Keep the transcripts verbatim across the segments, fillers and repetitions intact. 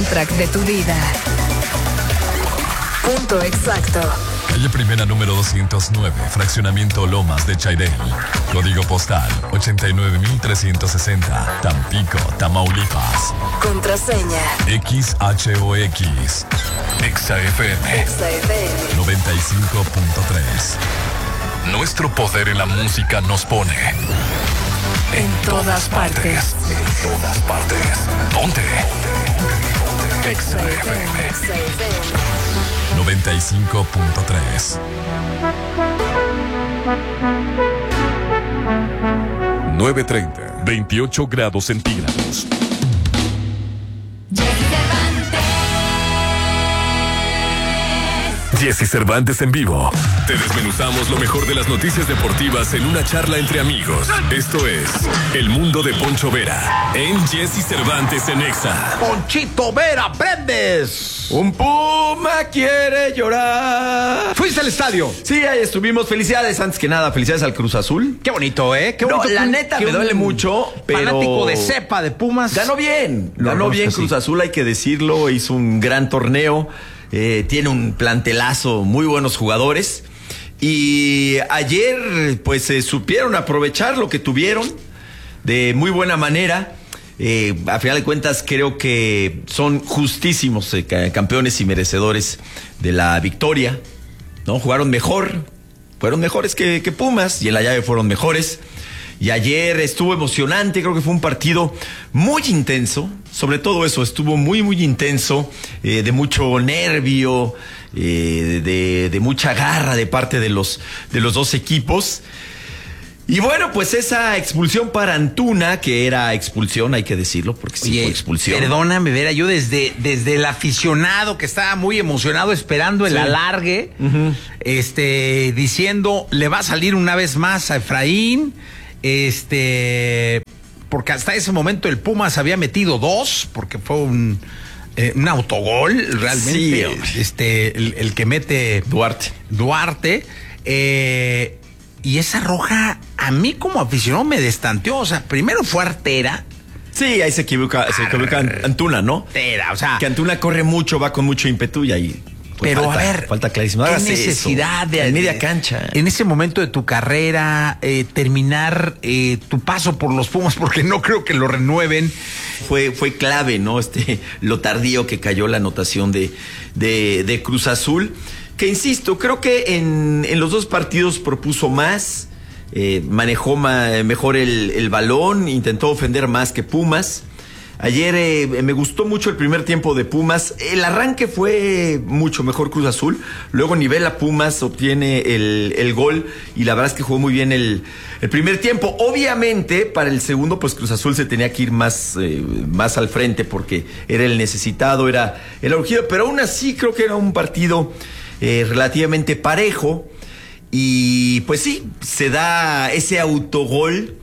soundtrack de tu vida. Punto exacto. Calle Primera número doscientos nueve, Fraccionamiento Lomas de Chairel. Código postal ochenta y nueve mil trescientos sesenta, Tampico, Tamaulipas. Contraseña X H O X. Exa F M. Exa F M noventa y cinco punto tres. Nuestro poder en la música nos pone en todas partes. En todas partes. ¿Dónde? Exa F M. Exa F M noventa y cinco punto tres. nueve treinta, veintiocho grados centígrados. Jesse Cervantes en vivo. Te desmenuzamos lo mejor de las noticias deportivas en una charla entre amigos. Esto es El Mundo de Poncho Vera en Jesse Cervantes en Exa. Ponchito Vera, prendes. Un puma quiere llorar. ¿Fuiste al estadio? Sí, ahí estuvimos. Felicidades, antes que nada, felicidades al Cruz Azul. Qué bonito, ¿eh? Qué No, bonito. la que un- neta que me un duele mucho, pero... fanático de cepa de Pumas. Ganó bien, Lo ganó bien reconozco, Cruz sí. Azul, hay que decirlo. Hizo un gran torneo. Eh, tiene un plantelazo, muy buenos jugadores. Y ayer, pues, eh, supieron aprovechar lo que tuvieron de muy buena manera. Eh, a final de cuentas, creo que son justísimos eh, ca- campeones y merecedores de la victoria, ¿no? Jugaron mejor, fueron mejores que, que Pumas, y en la llave fueron mejores. Y ayer estuvo emocionante, creo que fue un partido muy intenso, sobre todo eso, estuvo muy, muy intenso, eh, de mucho nervio, eh, de, de mucha garra de parte de los, de los dos equipos. Y bueno, pues esa expulsión para Antuna, que era expulsión, hay que decirlo, porque sí Oye, fue expulsión. perdóname, Vera, yo desde, desde el aficionado que estaba muy emocionado esperando el Sí. alargue, Ujú. este, diciendo, le va a salir una vez más a Efraín, este, porque hasta ese momento el Pumas había metido dos, porque fue un, eh, un autogol, realmente, Sí, hombre. este, el, el que mete Duarte. Duarte, eh, y esa roja, a mí como aficionado me destanteó, o sea, primero fue artera, Sí, ahí se equivoca, se equivoca Antuna, ¿no? artera, o sea, Que Antuna corre mucho, va con mucho ímpetu y ahí... pues, pero falta, a ver, falta clarísimo. ¿qué Hágase necesidad eso, de en media de- cancha? en ese momento de tu carrera eh, terminar eh, tu paso por los Pumas, porque no creo que lo renueven? Fue, fue clave, ¿no? Este, lo tardío que cayó la anotación de, de, de Cruz Azul. Que insisto, creo que en, en los dos partidos propuso más, eh, manejó ma, mejor el, el balón, intentó ofender más que Pumas. Ayer eh, me gustó mucho el primer tiempo de Pumas. El arranque fue mucho mejor Cruz Azul. Luego nivela Pumas, obtiene el, el gol. Y la verdad es que jugó muy bien el, el primer tiempo. Obviamente, para el segundo, pues Cruz Azul se tenía que ir más, eh, más al frente porque era el necesitado, era el urgido. Pero aún así creo que era un partido eh, relativamente parejo. Y pues sí, se da ese autogol.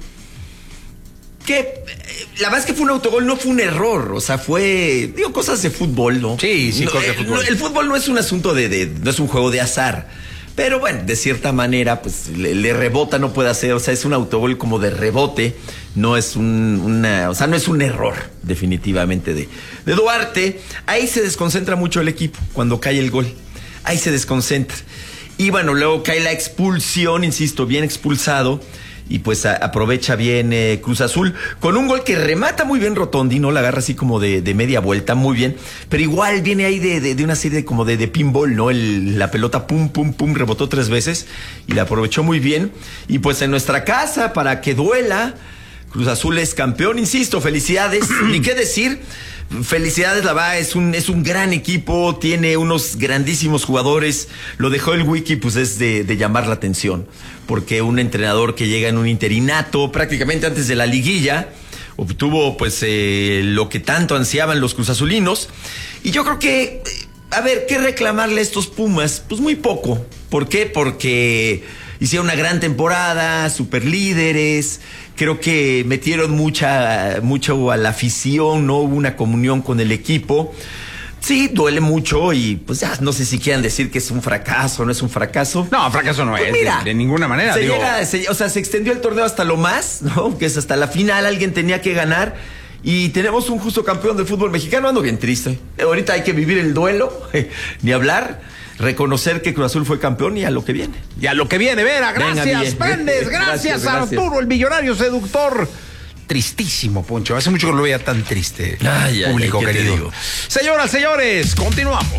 Que eh, la verdad es que fue un autogol, no fue un error, o sea, fue, digo, cosas de fútbol, ¿no? Sí, sí, No, cosas de eh, fútbol. no, el fútbol no es un asunto de, de, no es un juego de azar, pero bueno, de cierta manera, pues le, le rebota, no puede hacer, o sea, es un autogol como de rebote, no es un, una, o sea, no es un error, definitivamente, de, de Duarte. Ahí se desconcentra mucho el equipo, cuando cae el gol, ahí se desconcentra. Y bueno, luego cae la expulsión, insisto, bien expulsado. Y pues a, aprovecha bien eh, Cruz Azul con un gol que remata muy bien Rotondi, ¿no? La agarra así como de, de media vuelta, muy bien. Pero igual viene ahí de, de, de una serie de, como de, de pinball, ¿no? El, la pelota pum, pum, pum, rebotó tres veces y la aprovechó muy bien. Y pues en nuestra casa, para que duela, Cruz Azul es campeón, insisto, felicidades. Ni qué decir. Felicidades, la verdad, es un, es un gran equipo, tiene unos grandísimos jugadores. Lo dejó el wiki, pues es de, de llamar la atención, porque un entrenador que llega en un interinato, prácticamente antes de la liguilla, obtuvo pues eh, lo que tanto ansiaban los cruzazulinos. Y yo creo que, eh, a ver, ¿qué reclamarle a estos Pumas? Pues muy poco. ¿Por qué? Porque hicieron una gran temporada, super líderes. Creo que metieron mucha, mucho a la afición, no hubo una comunión con el equipo. Sí, duele mucho y pues ya no sé si quieran decir que es un fracaso o no es un fracaso. No, fracaso no Pues es, mira, de, de ninguna manera. Se digo, llega, se- o sea, se extendió el torneo hasta lo más, ¿no? Que es hasta la final, alguien tenía que ganar Y tenemos un justo campeón del fútbol mexicano. Ando bien triste. Ahorita hay que vivir el duelo, ni hablar, reconocer que Cruz Azul fue campeón y a lo que viene. Y a lo que viene, Vera. Gracias, Venga, Prendes. Gracias, gracias, gracias. Arturo, el millonario seductor. Tristísimo, Poncho. Hace mucho que no lo veía tan triste. Ay, ay, público ay, ¿qué te querido. digo? Señoras, señores, continuamos.